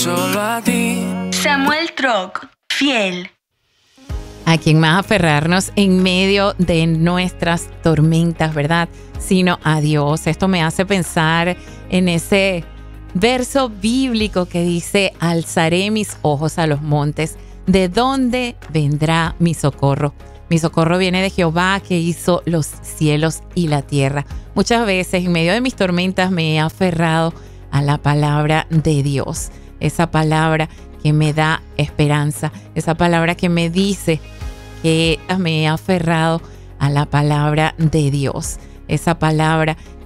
solo a ti. Samuel Troc, fiel. ¿A quién más aferrarnos en medio de nuestras tormentas, verdad? Sino a Dios. Esto me hace pensar en ese verso bíblico que dice: alzaré mis ojos a los montes. ¿De dónde vendrá mi socorro? Mi socorro viene de Jehová, que hizo los cielos y la tierra. Muchas veces en medio de mis tormentas me he aferrado a la palabra de Dios. Esa palabra que me da esperanza. Esa palabra que me dice que me he aferrado a la palabra de Dios. Esa palabra